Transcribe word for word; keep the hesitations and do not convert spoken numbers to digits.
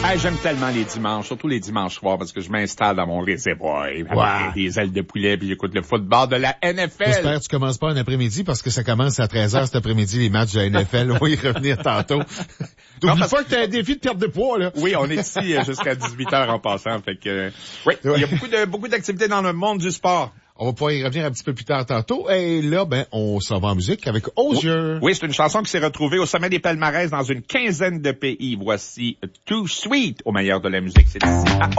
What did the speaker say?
Hey, j'aime tellement les dimanches, surtout les dimanches soirs, parce que je m'installe dans mon réservoir avec Wow. des ailes de poulet, puis j'écoute le football de la N F L. J'espère que tu commences pas un après-midi parce que ça commence à treize heures cet après-midi, les matchs de la N F L. On va y revenir tantôt. T'oublies parce pas que t'as un défi de perte de poids, là. Oui, on est ici euh, jusqu'à dix-huit heures en passant, fait que, euh, oui, il y a beaucoup de, beaucoup d'activités dans le monde du sport. On va pouvoir y revenir un petit peu plus tard tantôt. Et là, ben, on s'en va en musique avec Osier. Oui, c'est une chanson qui s'est retrouvée au sommet des palmarès dans une quinzaine de pays. Voici Too Sweet au meilleur de la musique. C'est ici à